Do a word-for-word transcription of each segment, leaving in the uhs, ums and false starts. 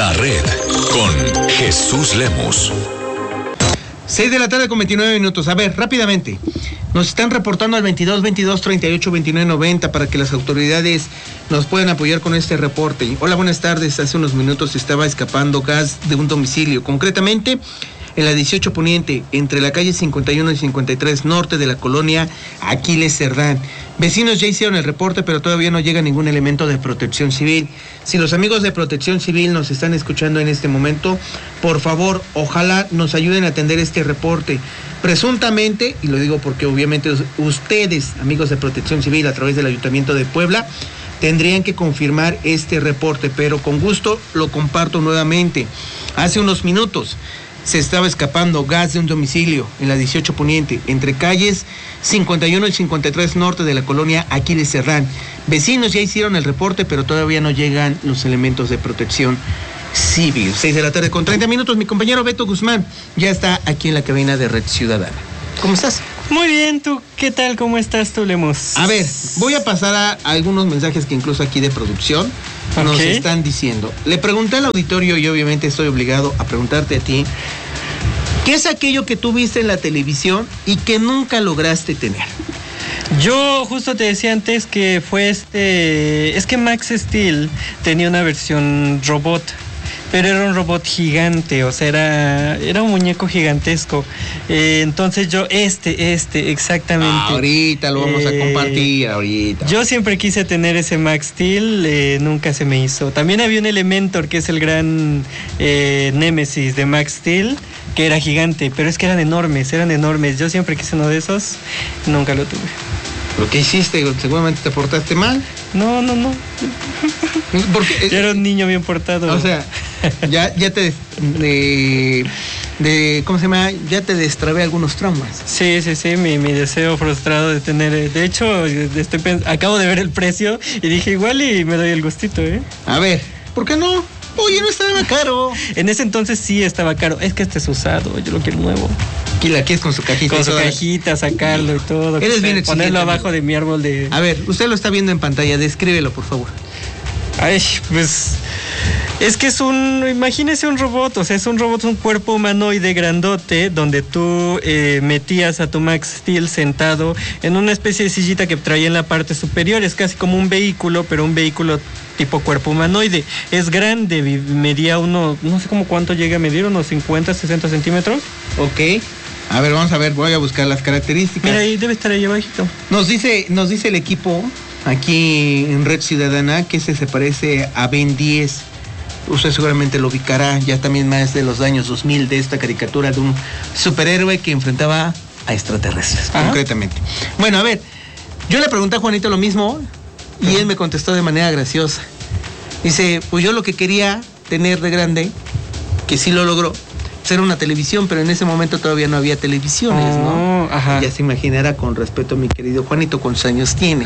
La Red con Jesús Lemus. seis de la tarde con veintinueve minutos. A ver, rápidamente. Nos están reportando al veintidós, veintidós, treinta y ocho, veintinueve, noventa para que las autoridades nos puedan apoyar con este reporte. Hola, buenas tardes. Hace unos minutos estaba escapando gas de un domicilio. Concretamente, en la dieciocho Poniente, entre la calle cincuenta y uno y cincuenta y tres norte de la colonia Aquiles Cerdán. Vecinos ya hicieron el reporte, pero todavía no llega ningún elemento de Protección Civil. Si los amigos de Protección Civil nos están escuchando en este momento, por favor, ojalá nos ayuden a atender este reporte. Presuntamente, y lo digo porque obviamente ustedes, amigos de Protección Civil, a través del Ayuntamiento de Puebla, tendrían que confirmar este reporte, pero con gusto lo comparto nuevamente. Hace unos minutos se estaba escapando gas de un domicilio en la dieciocho Poniente, entre calles cincuenta y uno y cincuenta y tres norte de la colonia Aquiles Cerdán. Vecinos ya hicieron el reporte, pero todavía no llegan los elementos de Protección Civil. seis de la tarde con treinta minutos. Mi compañero Beto Guzmán ya está aquí en la cabina de Red Ciudadana. ¿Cómo estás? Muy bien, ¿tú qué tal? ¿Cómo estás tú, Lemus? A ver, voy a pasar a, a algunos mensajes que incluso aquí de producción okay. nos están diciendo. Le pregunté al auditorio y obviamente estoy obligado a preguntarte a ti, ¿qué es aquello que tú viste en la televisión y que nunca lograste tener? Yo justo te decía antes que fue este... Es que Max Steel tenía una versión robot, pero era un robot gigante, o sea, era, era un muñeco gigantesco. Eh, entonces yo, este, este, exactamente. Ah, ahorita lo vamos eh, a compartir, ahorita. Yo siempre quise tener ese Max Steel, eh, nunca se me hizo. También había un Elementor, que es el gran eh, némesis de Max Steel, que era gigante, pero es que eran enormes, eran enormes. Yo siempre quise uno de esos, nunca lo tuve. ¿Pero qué hiciste? ¿Seguramente te portaste mal? No, no, no. Porque, yo era un niño bien portado. O sea, ya, ya te... De, de, ¿cómo se llama? Ya te destrabé algunos traumas. Sí, sí, sí, mi, mi deseo frustrado de tener... De hecho, estoy acabo de ver el precio y dije igual y me doy el gustito, ¿eh? A ver, ¿por qué no? Oye, no estaba caro. En ese entonces sí estaba caro. Es que este es usado, yo lo quiero nuevo. ¿Quién la quieres con su cajita? Con su cajita, sacarlo y todo. Eres bien exigente. Ponerlo abajo de mi árbol de... A ver, usted lo está viendo en pantalla, descríbelo, por favor. Ay, pues... Es que es un... Imagínese un robot, o sea, es un robot, un cuerpo humanoide grandote, donde tú eh, metías a tu Max Steel sentado en una especie de sillita que traía en la parte superior. Es casi como un vehículo, pero un vehículo tipo cuerpo humanoide. Es grande, medía uno... No sé cómo cuánto llega a medir, unos cincuenta, sesenta centímetros. Ok. A ver, vamos a ver, voy a buscar las características. Mira, ahí debe estar ahí abajito. Nos dice, nos dice el equipo aquí en Red Ciudadana que ese se parece a Ben diez. Usted seguramente lo ubicará, ya también más de los años dos mil, de esta caricatura de un superhéroe que enfrentaba a extraterrestres, ajá, concretamente. Bueno, a ver, yo le pregunté a Juanito lo mismo y ajá, él me contestó de manera graciosa. Dice, pues yo lo que quería tener de grande, que sí lo logró, era una televisión, pero en ese momento todavía no había televisiones, oh, ¿no? Ajá. Ya se imaginará, con respeto a mi querido Juanito, cuántos años tiene.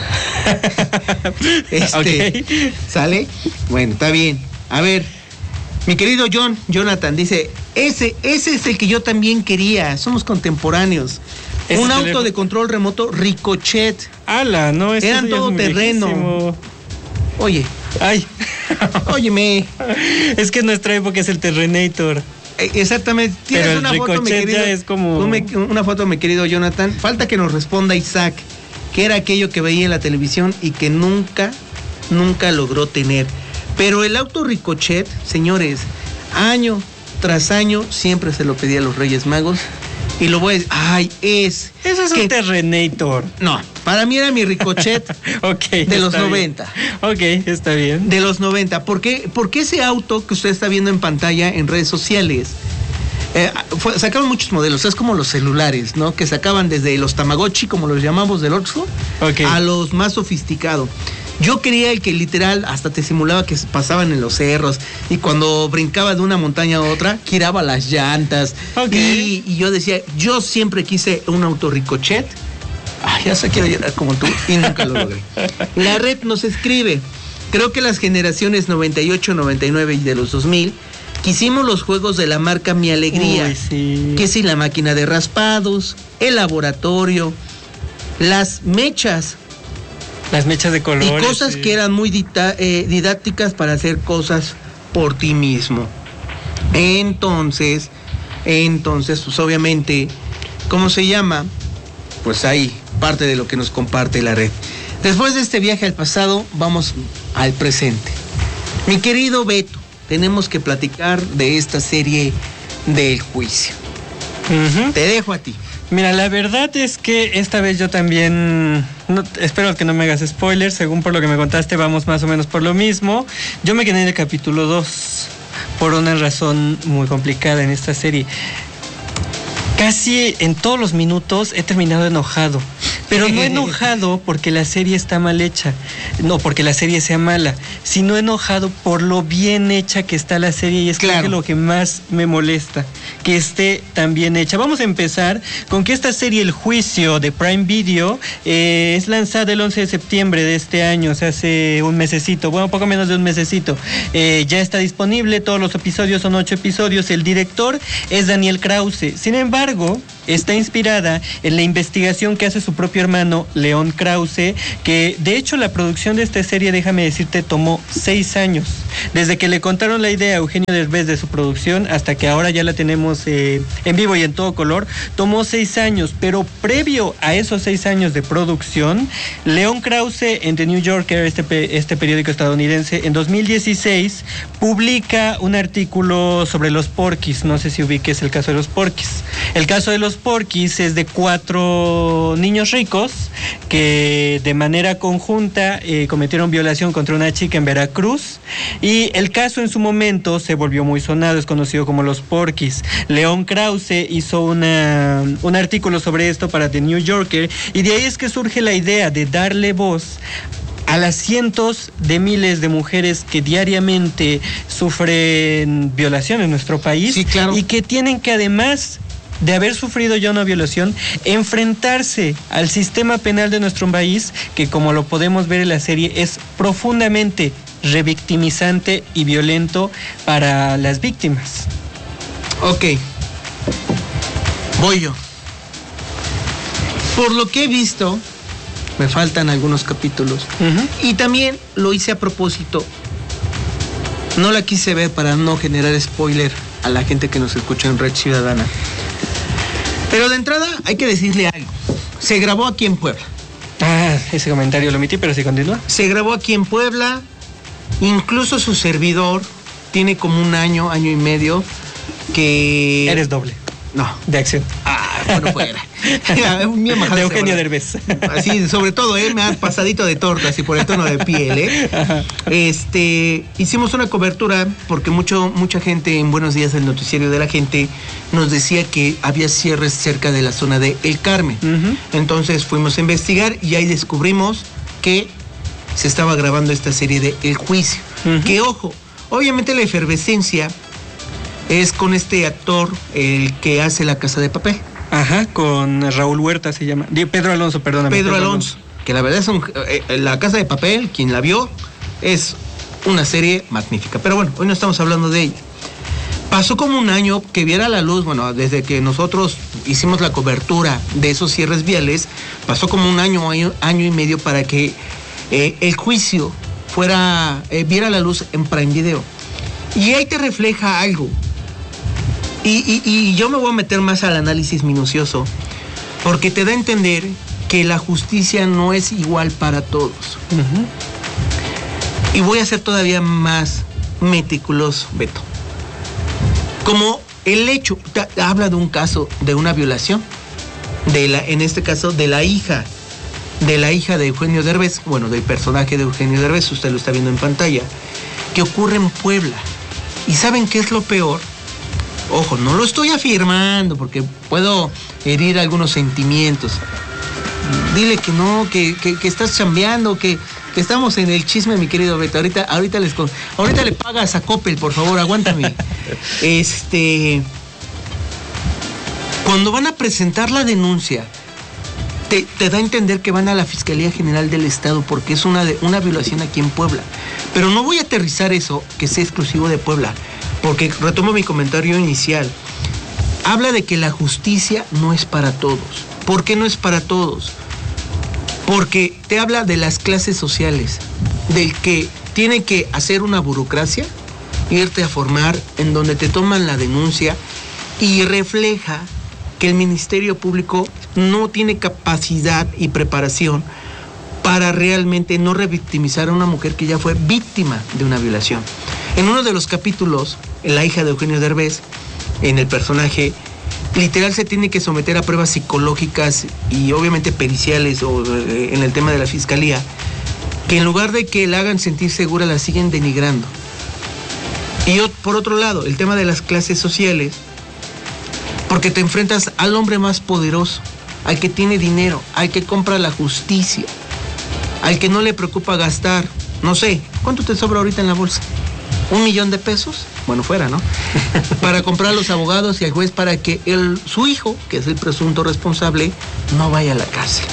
este, okay. ¿Sale? Bueno, está bien. A ver, mi querido John, Jonathan, dice, ese, ese es el que yo también quería, somos contemporáneos. Un auto teléfono de control remoto Ricochet. ¡Hala! No, este eran todo terreno. Viejísimo. Oye. Ay. Óyeme. Es que en nuestra época es el Terrenator. Exactamente. Tienes pero una el foto, mi querido, ya es como... una foto, mi querido Jonathan. Falta que nos responda Isaac, que era aquello que veía en la televisión y que nunca, nunca logró tener. Pero el auto Ricochet, señores, año tras año siempre se lo pedía a los Reyes Magos. Y lo voy a decir, ay, es... Eso es que, un Terrenator. No, para mí era mi Ricochet okay, de los noventa. Ok, está bien. De los noventa. ¿Por qué? Porque ese auto que usted está viendo en pantalla en redes sociales, eh, fue, sacaron muchos modelos, es como los celulares, ¿no? Que sacaban desde los Tamagotchi, como los llamamos del Oxxo, okay, a los más sofisticados. Yo quería el que literal hasta te simulaba que pasaban en los cerros y cuando brincaba de una montaña a otra, giraba las llantas. Okay. Y, y yo decía, yo siempre quise un auto Ricochet. Ay, ya se quiero llorar como tú y nunca lo logré. La red nos escribe, creo que las generaciones noventa y ocho, noventa y nueve y de los dos mil quisimos los juegos de la marca Mi Alegría. Uy, sí. Que si la máquina de raspados, el laboratorio, las mechas. Las mechas de colores. Y cosas sí. que eran muy dita, eh, didácticas para hacer cosas por ti mismo. Entonces, entonces, pues obviamente, ¿cómo se llama? Pues ahí, parte de lo que nos comparte la red. Después de este viaje al pasado, vamos al presente. Mi querido Beto, tenemos que platicar de esta serie del juicio. Uh-huh. Te dejo a ti. Mira, la verdad es que esta vez yo también, no, espero que no me hagas spoilers, según por lo que me contaste vamos más o menos por lo mismo. Yo me quedé en el capítulo dos por una razón muy complicada en esta serie. Casi en todos los minutos he terminado enojado, pero no enojado porque la serie está mal hecha, no porque la serie sea mala, sino enojado por lo bien hecha que está la serie, y es claro, lo que más me molesta, que esté tan bien hecha. Vamos a empezar con que esta serie, El Juicio, de Prime Video, eh, es lanzada el once de septiembre de este año, o sea, hace un mesecito, bueno, poco menos de un mesecito. Eh, ya está disponible, todos los episodios son ocho episodios, el director es Daniel Krause. Sin embargo, está inspirada en la investigación que hace su propio hermano León Krause, que de hecho la producción de esta serie, déjame decirte, tomó seis años. Desde que le contaron la idea a Eugenio Derbez de su producción hasta que ahora ya la tenemos eh, en vivo y en todo color, tomó seis años, pero previo a esos seis años de producción, León Krause en The New Yorker, este, este periódico estadounidense, en dos mil dieciséis publica un artículo sobre los Porquis. No sé si ubiques el caso de los Porquis. El caso de los Porquis es de cuatro niños ricos que de manera conjunta eh, cometieron violación contra una chica en Veracruz, y el caso en su momento se volvió muy sonado, es conocido como los Porquis. León Krause hizo una, un artículo sobre esto para The New Yorker, y de ahí es que surge la idea de darle voz a las cientos de miles de mujeres que diariamente sufren violación en nuestro país. Sí, claro. Y que tienen que, además de haber sufrido ya una violación, enfrentarse al sistema penal de nuestro país, que como lo podemos ver en la serie es profundamente revictimizante y violento para las víctimas. Ok, voy yo. Por lo que he visto, me faltan algunos capítulos. Uh-huh. Y también lo hice a propósito. No la quise ver para no generar spoiler a la gente que nos escucha en Red Ciudadana. Pero de entrada hay que decirle algo. Se grabó aquí en Puebla. Ah, ese comentario lo omití, pero sí continúa. Se grabó aquí en Puebla. Incluso su servidor tiene como un año, año y medio que... Eres doble. No. De acción. Ah, bueno, fuera. De Eugenio Derbez. Así, sobre todo, ¿eh? Me ha pasadito de torta, así por el tono de piel, ¿eh? Ajá. Este, hicimos una cobertura porque mucho, mucha gente en Buenos Días, el noticiario de la gente, nos decía que había cierres cerca de la zona de El Carmen. Uh-huh. Entonces fuimos a investigar y ahí descubrimos que se estaba grabando esta serie de El Juicio. Uh-huh. Que, ojo, obviamente la efervescencia es con este actor, el que hace La Casa de Papel. Ajá, con Raúl Huerta se llama. Pedro Alonso, perdóname. Pedro, Pedro Alonso, Alonso, que la verdad es un... Eh, La Casa de Papel, quien la vio, es una serie magnífica. Pero bueno, hoy no estamos hablando de ella. Pasó como un año que viera la luz, bueno, desde que nosotros hicimos la cobertura de esos cierres viales, pasó como un año, año, año y medio para que eh, El Juicio fuera, eh, viera la luz en Prime Video. Y ahí te refleja algo. Y, y, y yo me voy a meter más al análisis minucioso, porque te da a entender que la justicia no es igual para todos. Uh-huh. Y voy a ser todavía más meticuloso, Beto. Como el hecho, te, habla de un caso de una violación, de la, en este caso de la hija, de la hija de Eugenio Derbez, bueno, del personaje de Eugenio Derbez, usted lo está viendo en pantalla, que ocurre en Puebla. ¿Y saben qué es lo peor? Ojo, no lo estoy afirmando porque puedo herir algunos sentimientos. Dile que no, que, que, que estás chambeando, que, que estamos en el chisme, mi querido Beto. Ahorita, ahorita, les, ahorita le pagas a Coppel, por favor, aguántame. Este, cuando van a presentar la denuncia, te, te da a entender que van a la Fiscalía General del Estado porque es una, de, una violación aquí en Puebla. Pero no voy a aterrizar eso, que sea exclusivo de Puebla, porque retomo mi comentario inicial. Habla de que la justicia no es para todos. ¿Por qué no es para todos? Porque te habla de las clases sociales, del que tiene que hacer una burocracia irte a formar, en donde te toman la denuncia y refleja que el Ministerio Público no tiene capacidad y preparación para realmente no revictimizar a una mujer que ya fue víctima de una violación. En uno de los capítulos, la hija de Eugenio Derbez, en el personaje, literal se tiene que someter a pruebas psicológicas y obviamente periciales o eh, en el tema de la fiscalía, que en lugar de que la hagan sentir segura, la siguen denigrando. Y por otro lado, el tema de las clases sociales, porque te enfrentas al hombre más poderoso, al que tiene dinero, al que compra la justicia, al que no le preocupa gastar, no sé, ¿cuánto te sobra ahorita en la bolsa? ¿Un millón de pesos? Bueno, fuera, ¿no? Para comprar a los abogados y al juez para que el, su hijo, que es el presunto responsable, no vaya a la cárcel.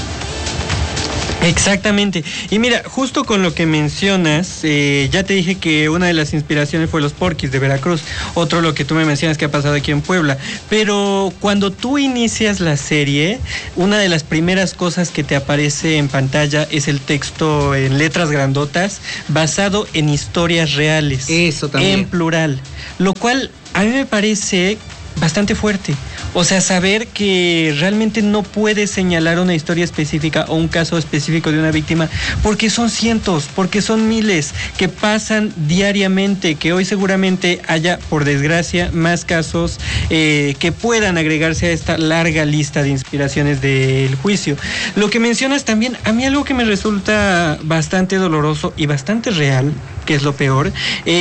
Exactamente. Y mira, justo con lo que mencionas, eh, ya te dije que una de las inspiraciones fue los Porquis de Veracruz, otro lo que tú me mencionas que ha pasado aquí en Puebla, pero cuando tú inicias la serie, una de las primeras cosas que te aparece en pantalla es el texto en letras grandotas, basado en historias reales. Eso también. En plural, lo cual a mí me parece bastante fuerte. O sea, saber que realmente no puedes señalar una historia específica o un caso específico de una víctima, porque son cientos, porque son miles que pasan diariamente, que hoy seguramente haya, por desgracia, más casos eh, que puedan agregarse a esta larga lista de inspiraciones del juicio. Lo que mencionas también, a mí algo que me resulta bastante doloroso y bastante real, que es lo peor,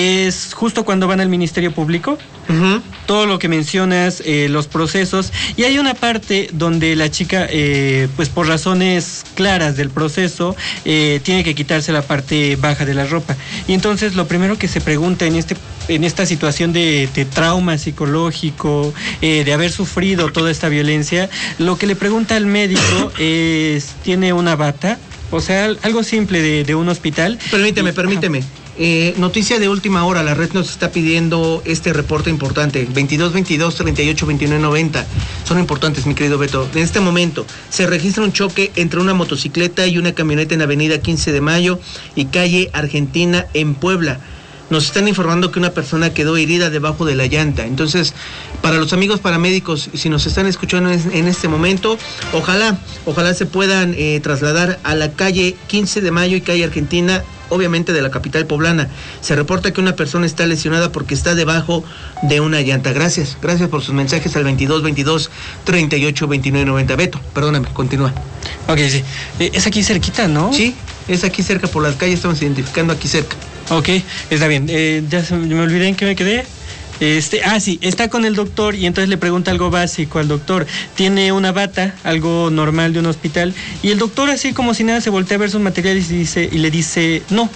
es justo cuando van al Ministerio Público, uh-huh. todo lo que mencionas, eh, los procesos, y hay una parte donde la chica, eh, pues por razones claras del proceso, eh, tiene que quitarse la parte baja de la ropa. Y entonces lo primero que se pregunta en este en esta situación de, de trauma psicológico, eh, de haber sufrido toda esta violencia, lo que le pregunta al médico es, ¿tiene una bata? O sea, algo simple de, de un hospital. Permíteme, y, permíteme. Eh, noticia de última hora, la red nos está pidiendo este reporte importante, veintidós veintidós treinta y ocho veintinueve noventa. Son importantes, mi querido Beto. En este momento se registra un choque entre una motocicleta y una camioneta en avenida quince de mayo y calle Argentina en Puebla. Nos están informando que una persona quedó herida debajo de la llanta. Entonces, para los amigos paramédicos, si nos están escuchando en este momento, ojalá, ojalá se puedan eh, trasladar a la calle quince de mayo y calle Argentina, obviamente de la capital poblana. Se reporta que una persona está lesionada porque está debajo de una llanta. Gracias, gracias por sus mensajes al veintidós veintidós treinta y ocho veintinueve noventa. Beto, perdóname, continúa. Ok, sí. Eh, es aquí cerquita, ¿no? Sí, es aquí cerca por las calles, estamos identificando aquí cerca. Ok, está bien. Eh, ya se, me olvidé en qué me quedé. Este, ah, sí, está con el doctor y entonces le pregunta algo básico al doctor. Tiene una bata, algo normal de un hospital, y el doctor, así como si nada, se voltea a ver sus materiales y, dice, y le dice, no.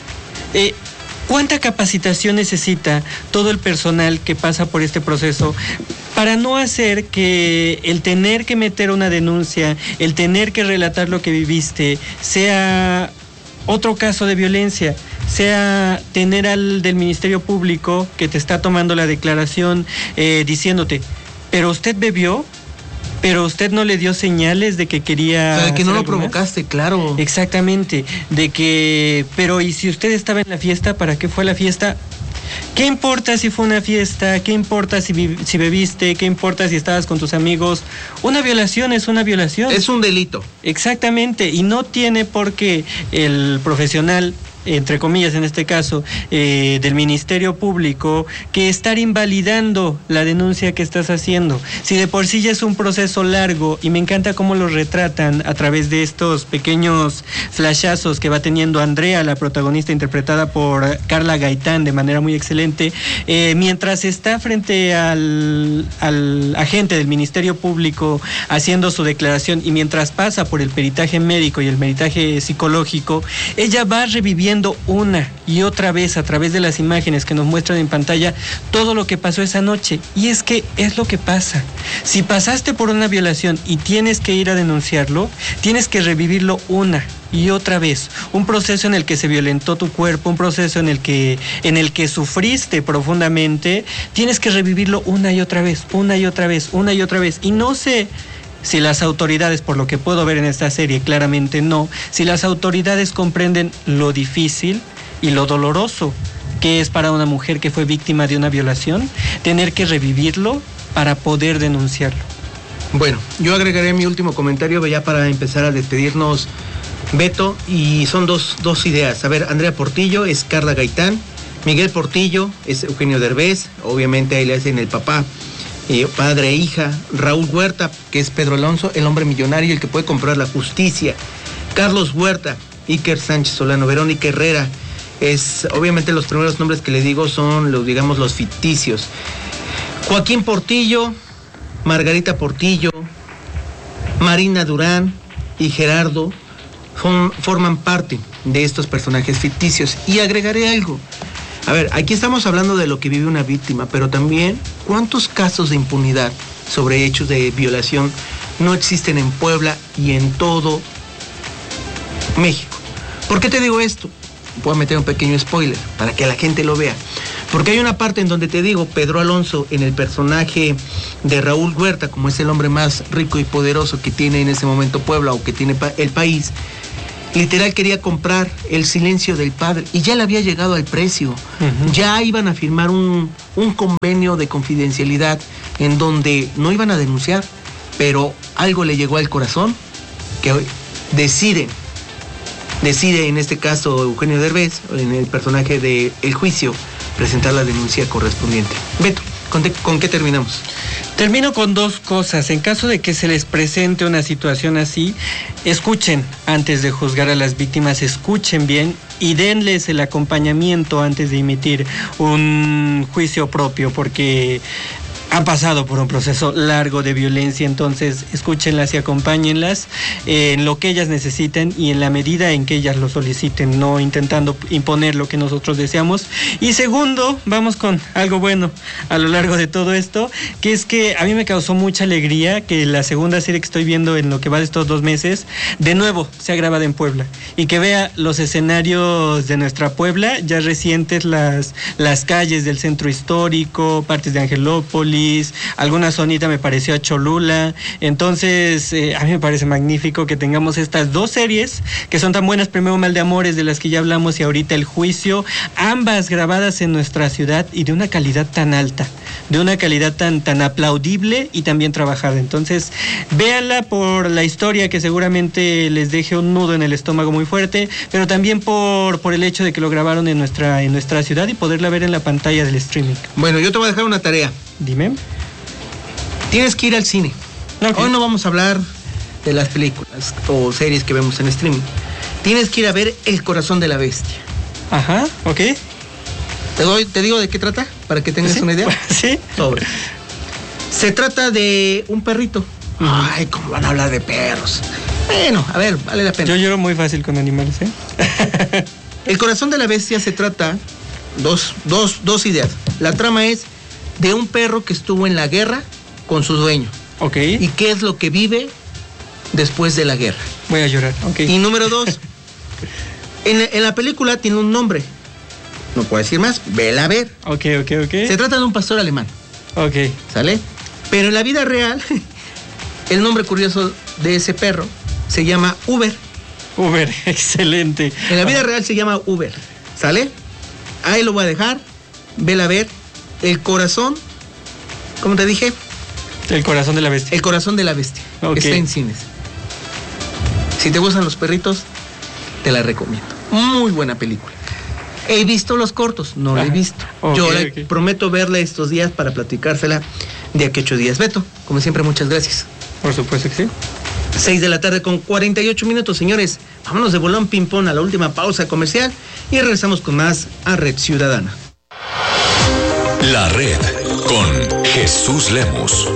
Eh, ¿Cuánta capacitación necesita todo el personal que pasa por este proceso para no hacer que el tener que meter una denuncia, el tener que relatar lo que viviste, sea otro caso de violencia? Sea tener al del Ministerio Público que te está tomando la declaración eh, diciéndote, pero usted bebió, pero usted no le dio señales de que quería... O sea, de que no lo provocaste, más. Claro. Exactamente, de que, pero ¿y si usted estaba en la fiesta, para qué fue la fiesta? ¿Qué importa si fue una fiesta? ¿Qué importa si, si bebiste? ¿Qué importa si estabas con tus amigos? Una violación es una violación. Es un delito. Exactamente, y no tiene por qué el profesional, entre comillas en este caso, eh, del Ministerio Público, que estar invalidando la denuncia que estás haciendo. Si de por sí ya es un proceso largo, y me encanta cómo lo retratan a través de estos pequeños flashazos que va teniendo Andrea, la protagonista interpretada por Carla Gaitán de manera muy excelente, eh, mientras está frente al, al agente del Ministerio Público haciendo su declaración y mientras pasa por el peritaje médico y el peritaje psicológico, ella va reviviendo una y otra vez a través de las imágenes que nos muestran en pantalla todo lo que pasó esa noche. Y es que es lo que pasa. Si pasaste por una violación y tienes que ir a denunciarlo, tienes que revivirlo una y otra vez. Un proceso en el que se violentó tu cuerpo, un proceso en el que, en el que sufriste profundamente, tienes que revivirlo una y otra vez, una y otra vez, una y otra vez. Y no sé si las autoridades, por lo que puedo ver en esta serie, claramente no, si las autoridades comprenden lo difícil y lo doloroso que es para una mujer que fue víctima de una violación, tener que revivirlo para poder denunciarlo. Bueno, yo agregaré mi último comentario ya para empezar a despedirnos, Beto, y son dos, dos ideas. A ver, Andrea Portillo es Carla Gaitán, Miguel Portillo es Eugenio Derbez, obviamente ahí le hacen el papá, eh, padre e hija. Raúl Huerta, que es Pedro Alonso, el hombre millonario, el que puede comprar la justicia. Carlos Huerta, Iker Sánchez Solano, Verónica Herrera, es, obviamente los primeros nombres que le digo son los, digamos, los ficticios. Joaquín Portillo, Margarita Portillo, Marina Durán y Gerardo son, forman parte de estos personajes ficticios. Y agregaré algo. A ver, aquí estamos hablando de lo que vive una víctima, pero también cuántos casos de impunidad sobre hechos de violación no existen en Puebla y en todo México. ¿Por qué te digo esto? Voy a meter un pequeño spoiler para que la gente lo vea. Porque hay una parte en donde te digo, Pedro Alonso, en el personaje de Raúl Huerta, como es el hombre más rico y poderoso que tiene en ese momento Puebla o que tiene el país, literal quería comprar el silencio del padre y ya le había llegado al precio. Uh-huh. Ya iban a firmar un, un convenio de confidencialidad en donde no iban a denunciar, pero algo le llegó al corazón que decide, decide en este caso Eugenio Derbez, en el personaje de El Juicio, presentar la denuncia correspondiente. Beto, ¿con, te, ¿con qué terminamos? Termino con dos cosas. En caso de que se les presente una situación así, escuchen antes de juzgar a las víctimas, escuchen bien y denles el acompañamiento antes de emitir un juicio propio, porque han pasado por un proceso largo de violencia, entonces escúchenlas y acompáñenlas en lo que ellas necesiten y en la medida en que ellas lo soliciten, no intentando imponer lo que nosotros deseamos. Y segundo, vamos con algo bueno a lo largo de todo esto, que es que a mí me causó mucha alegría que la segunda serie que estoy viendo en lo que va de estos dos meses, de nuevo sea grabada en Puebla y que vea los escenarios de nuestra Puebla ya recientes, las, las calles del centro histórico, partes de Angelópolis, alguna zonita me pareció a Cholula. Entonces eh, a mí me parece magnífico que tengamos estas dos series que son tan buenas, primero Mal de Amores, de las que ya hablamos, y ahorita El Juicio, ambas grabadas en nuestra ciudad y de una calidad tan alta, de una calidad tan, tan aplaudible y tan bien trabajada. Entonces véanla por la historia, que seguramente les deje un nudo en el estómago muy fuerte, pero también por, por el hecho de que lo grabaron en nuestra, en nuestra ciudad y poderla ver en la pantalla del streaming. Bueno, yo te voy a dejar una tarea. Dime. Tienes que ir al cine. Okay. Hoy no vamos a hablar de las películas o series que vemos en streaming. Tienes que ir a ver El Corazón de la Bestia. Ajá, ok. ¿Te, doy, te digo de qué trata? Para que tengas ¿Sí? una idea. Sí. Sobre. Se trata de un perrito. Uh-huh. Ay, ¿cómo van a hablar de perros? Bueno, a ver, vale la pena. Yo lloro muy fácil con animales, ¿eh? El Corazón de la Bestia se trata, dos, dos, dos ideas. La trama es de un perro que estuvo en la guerra con su dueño. Ok. Y qué es lo que vive después de la guerra. Voy a llorar, ok. Y número dos, en, en la película tiene un nombre. No puedo decir más, vela a ver. Ok, ok, ok. Se trata de un pastor alemán. Ok. ¿Sale? Pero en la vida real, el nombre curioso de ese perro se llama Uber. Uber, excelente. En la vida real se llama Uber. ¿Sale? Ahí lo voy a dejar. Vela a ver. El corazón, ¿cómo te dije? El Corazón de la Bestia. El Corazón de la Bestia. Okay. Está en cines. Si te gustan los perritos, te la recomiendo. Muy buena película. He visto los cortos, no la he visto. Okay, Yo le okay. prometo verla estos días para platicársela de aquí a ocho días. Beto, como siempre, muchas gracias. Por supuesto que sí. Seis de la tarde con cuarenta y ocho minutos, señores. Vámonos de bolón ping-pong a la última pausa comercial y regresamos con más a Red Ciudadana. La Red con Jesús Lemus.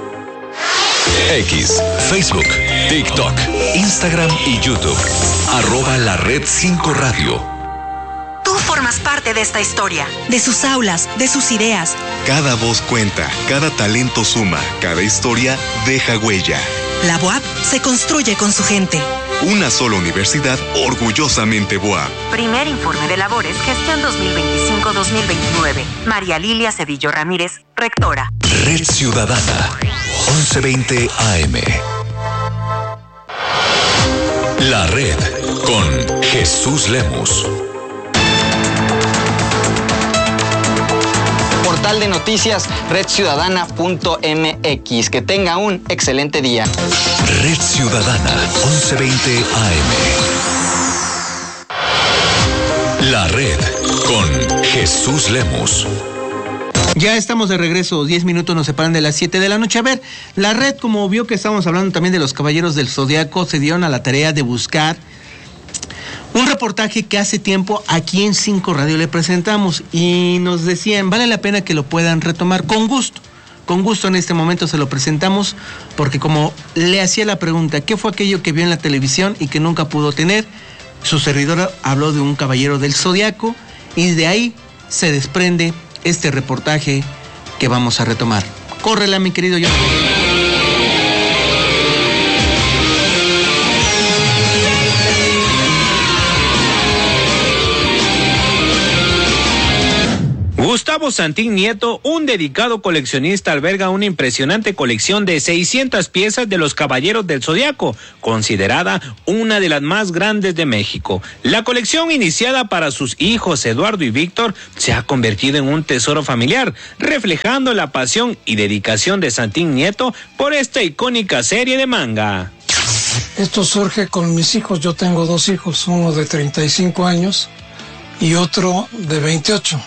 X, Facebook, TikTok, Instagram y YouTube. Arroba La Red cinco Radio. Tú formas parte de esta historia, de sus aulas, de sus ideas. Cada voz cuenta, cada talento suma, cada historia deja huella. La B U A P se construye con su gente. Una sola universidad orgullosamente B U A P. Primer informe de labores, gestión dos mil veinticinco dos mil veintinueve. María Lilia Cedillo Ramírez, rectora. Red Ciudadana, once veinte A M. La Red con Jesús Lemus. portal de noticias red ciudadana punto m x. Que tenga un excelente día. Red Ciudadana, once veinte A M. La Red con Jesús Lemus. Ya estamos de regreso, diez minutos nos separan de las siete de la noche. A ver, la Red, como vio que estamos hablando también de los Caballeros del Zodiaco, se dieron a la tarea de buscar un reportaje que hace tiempo aquí en Cinco Radio le presentamos y nos decían, vale la pena que lo puedan retomar con gusto. Con gusto en este momento se lo presentamos porque como le hacía la pregunta, ¿qué fue aquello que vio en la televisión y que nunca pudo tener? Su servidora habló de un Caballero del Zodiaco y de ahí se desprende este reportaje que vamos a retomar. Córrela, mi querido John. Gustavo Santín Nieto, un dedicado coleccionista, alberga una impresionante colección de seiscientas piezas de los Caballeros del Zodiaco, considerada una de las más grandes de México. La colección, iniciada para sus hijos Eduardo y Víctor, se ha convertido en un tesoro familiar, reflejando la pasión y dedicación de Santín Nieto por esta icónica serie de manga. Esto surge con mis hijos. Yo tengo dos hijos, uno de treinta y cinco años y otro de veintiocho.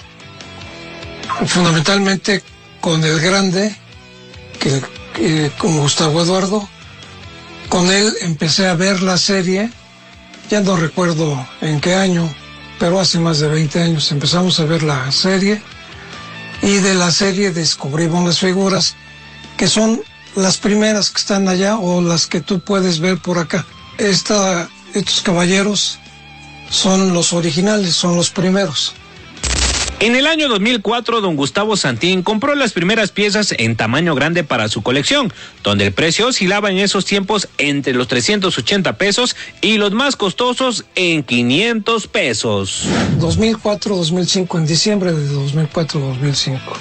Fundamentalmente con el grande, que, que con Gustavo Eduardo, con él empecé a ver la serie, ya no recuerdo en qué año, pero hace más de veinte años empezamos a ver la serie, y de la serie descubrimos las figuras que son las primeras que están allá o las que tú puedes ver por acá. Esta, estos caballeros son los originales, son los primeros. En el año dos mil cuatro, don Gustavo Santín compró las primeras piezas en tamaño grande para su colección, donde el precio oscilaba en esos tiempos entre los trescientos ochenta pesos y los más costosos en quinientos pesos. dos mil cuatro, dos mil cinco, en diciembre de dos mil cuatro, dos mil cinco.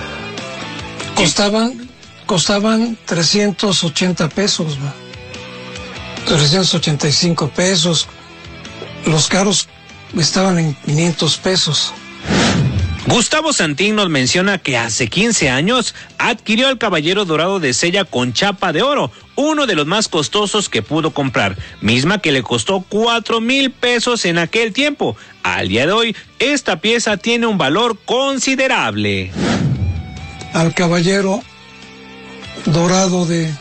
Costaban, costaban trescientos ochenta pesos, ¿no? trescientos ochenta y cinco pesos. Los caros estaban en quinientos pesos. Gustavo Santín nos menciona que hace quince años adquirió el Caballero Dorado de Sella con chapa de oro, uno de los más costosos que pudo comprar, misma que le costó cuatro mil pesos en aquel tiempo. Al día de hoy, esta pieza tiene un valor considerable. Al Caballero Dorado de,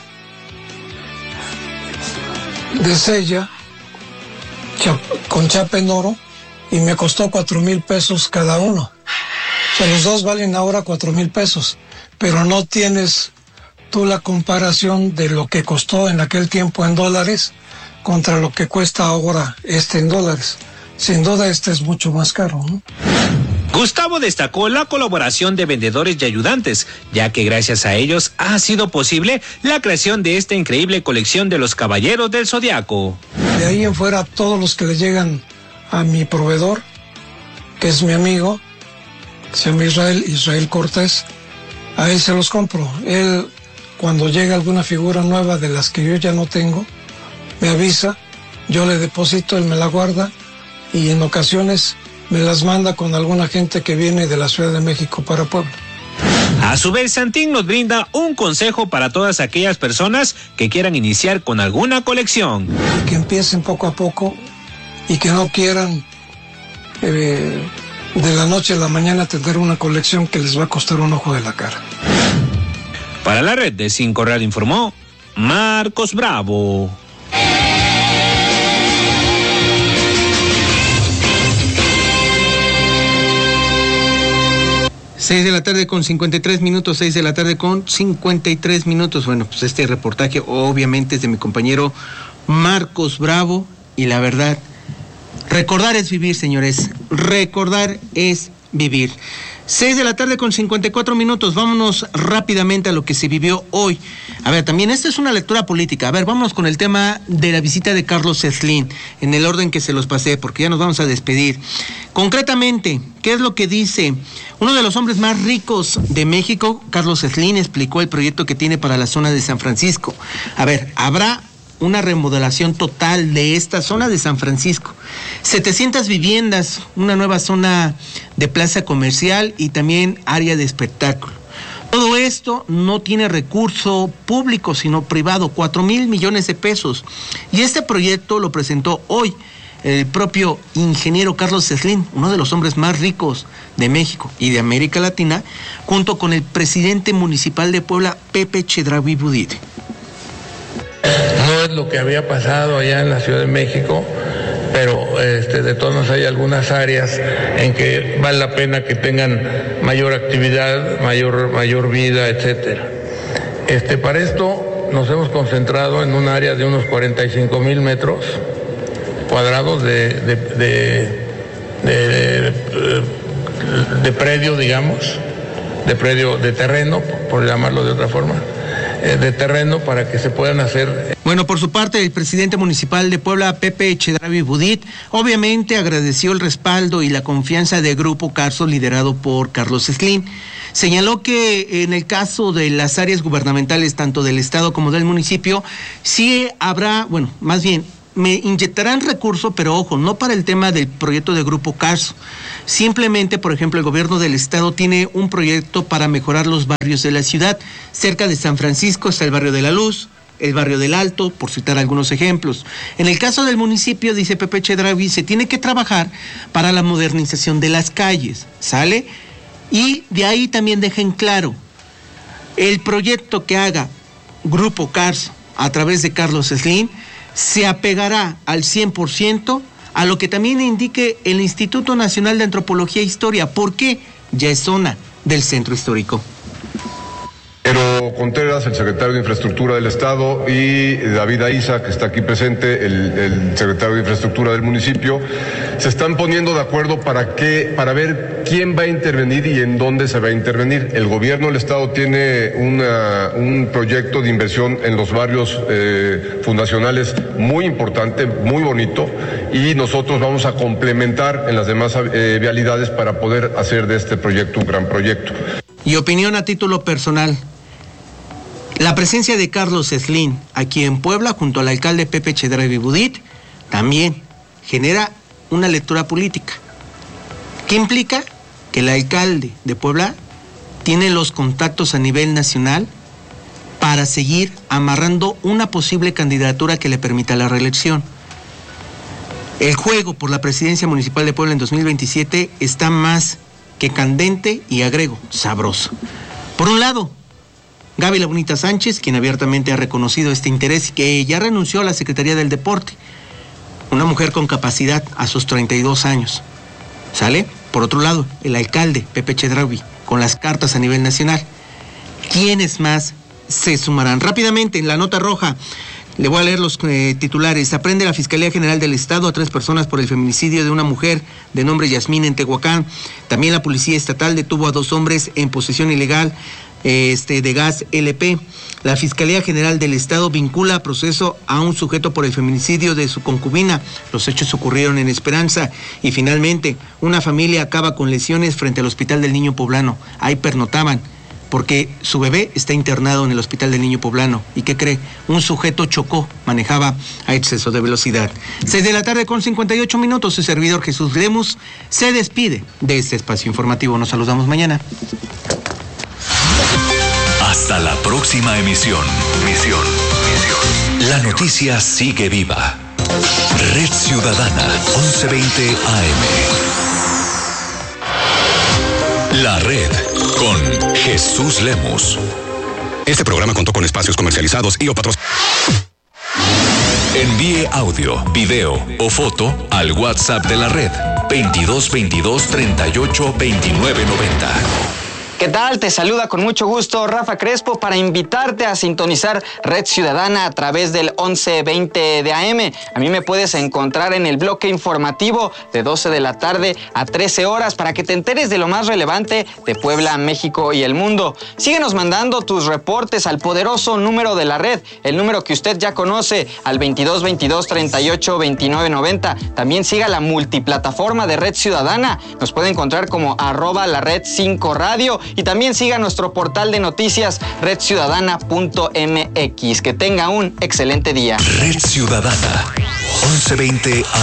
de Sella, chap, con chapa en oro, y me costó cuatro mil pesos cada uno. O sea, los dos valen ahora cuatro mil pesos, pero no tienes tú la comparación de lo que costó en aquel tiempo en dólares contra lo que cuesta ahora este en dólares. Sin duda este es mucho más caro, ¿no? Gustavo destacó la colaboración de vendedores y ayudantes, ya que gracias a ellos ha sido posible la creación de esta increíble colección de los Caballeros del Zodiaco. De ahí en fuera, todos los que le llegan a mi proveedor, que es mi amigo, se llama Israel, Israel Cortés, a él se los compro. Él, cuando llega alguna figura nueva de las que yo ya no tengo, me avisa, yo le deposito, él me la guarda y en ocasiones me las manda con alguna gente que viene de la Ciudad de México para Puebla. A su vez, Santín nos brinda un consejo para todas aquellas personas que quieran iniciar con alguna colección. Que empiecen poco a poco y que no quieran eh, de la noche a la mañana tener una colección que les va a costar un ojo de la cara. Para la red de Cinco Radio informó Marcos Bravo. Seis de la tarde con cincuenta y tres minutos, seis de la tarde con cincuenta y tres minutos. Bueno, pues este reportaje obviamente es de mi compañero Marcos Bravo y la verdad, recordar es vivir, señores, recordar es vivir. Seis de la tarde con cincuenta y cuatro minutos, vámonos rápidamente a lo que se vivió hoy. A ver, también esta es una lectura política. A ver, vámonos con el tema de la visita de Carlos Slim, en el orden que se los pasé, porque ya nos vamos a despedir. Concretamente, ¿qué es lo que dice? Uno de los hombres más ricos de México, Carlos Slim, explicó el proyecto que tiene para la zona de San Francisco. A ver, habrá una remodelación total de esta zona de San Francisco. setecientas viviendas, una nueva zona de plaza comercial y también área de espectáculo. Todo esto no tiene recurso público, sino privado, cuatro mil millones de pesos. Y este proyecto lo presentó hoy el propio ingeniero Carlos Slim, uno de los hombres más ricos de México y de América Latina, junto con el presidente municipal de Puebla, Pepe Chedraui Budit. No es lo que había pasado allá en la Ciudad de México, pero este, de todas maneras hay algunas áreas en que vale la pena que tengan mayor actividad, mayor, mayor vida, etcétera. Este, para esto nos hemos concentrado en un área de unos cuarenta y cinco mil metros cuadrados de, de, de, de, de, de predio, digamos, de predio, de terreno, por llamarlo de otra forma, de terreno para que se puedan hacer. Bueno, por su parte, el presidente municipal de Puebla, Pepe Chedraui Budit, obviamente agradeció el respaldo y la confianza de Grupo Carso liderado por Carlos Slim. Señaló que en el caso de las áreas gubernamentales, tanto del estado como del municipio, sí habrá, bueno, más bien, me inyectarán recursos, pero ojo, no para el tema del proyecto de Grupo Carso. Simplemente, por ejemplo, el gobierno del estado tiene un proyecto para mejorar los barrios de la ciudad. Cerca de San Francisco está el barrio de La Luz, el barrio del Alto, por citar algunos ejemplos. En el caso del municipio, dice Pepe Chedraui, se tiene que trabajar para la modernización de las calles, ¿sale? Y de ahí también dejen claro, el proyecto que haga Grupo Carso a través de Carlos Slim se apegará al cien por ciento a lo que también indique el Instituto Nacional de Antropología e Historia. ¿Por qué? Ya es zona del centro histórico. Pero Contreras, el secretario de Infraestructura del Estado, y David Aiza, que está aquí presente, el, el secretario de Infraestructura del municipio, se están poniendo de acuerdo para qué, para ver quién va a intervenir y en dónde se va a intervenir. El gobierno del Estado tiene una, un proyecto de inversión en los barrios eh, fundacionales muy importante, muy bonito, y nosotros vamos a complementar en las demás eh, vialidades para poder hacer de este proyecto un gran proyecto. Y opinión a título personal. La presencia de Carlos Slim aquí en Puebla, junto al alcalde Pepe Chedraui Budit, también genera una lectura política. ¿Qué implica? Que el alcalde de Puebla tiene los contactos a nivel nacional para seguir amarrando una posible candidatura que le permita la reelección. El juego por la presidencia municipal de Puebla en dos mil veintisiete está más que candente y, agrego, sabroso. Por un lado, Gaby La Bonita Sánchez, quien abiertamente ha reconocido este interés y que ya renunció a la Secretaría del Deporte. Una mujer con capacidad a sus treinta y dos años. ¿Sale? Por otro lado, el alcalde Pepe Chedraui, con las cartas a nivel nacional. ¿Quiénes más se sumarán? Rápidamente, en la nota roja, le voy a leer los eh, titulares. Aprende la Fiscalía General del Estado a tres personas por el feminicidio de una mujer de nombre Yasmín en Tehuacán. También la Policía Estatal detuvo a dos hombres en posesión ilegal Este, de gas L P. La Fiscalía General del Estado vincula a proceso a un sujeto por el feminicidio de su concubina. Los hechos ocurrieron en Esperanza. Y finalmente, una familia acaba con lesiones frente al Hospital del Niño Poblano. Ahí pernotaban, porque su bebé está internado en el Hospital del Niño Poblano. ¿Y qué cree? Un sujeto chocó, manejaba a exceso de velocidad. Seis de la tarde con cincuenta y ocho minutos, su servidor Jesús Lemus se despide de este espacio informativo. Nos saludamos mañana. Hasta la próxima emisión. Misión. Misión. La noticia sigue viva. Red Ciudadana, once veinte A M. La Red con Jesús Lemus. Este programa contó con espacios comercializados y o patrocinados. Envíe audio, video o foto al WhatsApp de la red veintidós veintidós treinta y ocho veintinueve noventa. ¿Qué tal? Te saluda con mucho gusto Rafa Crespo para invitarte a sintonizar Red Ciudadana a través del once veinte de A M. A mí me puedes encontrar en el bloque informativo de doce de la tarde a trece horas para que te enteres de lo más relevante de Puebla, México y el mundo. Síguenos mandando tus reportes al poderoso número de la red, el número que usted ya conoce, al veintidós veintidós treinta y ocho veintinueve noventa. También siga la multiplataforma de Red Ciudadana. Nos puede encontrar como arroba la red cinco radio. Y también siga nuestro portal de noticias red ciudadana punto m x. Que tenga un excelente día. día. Red Ciudadana, once veinte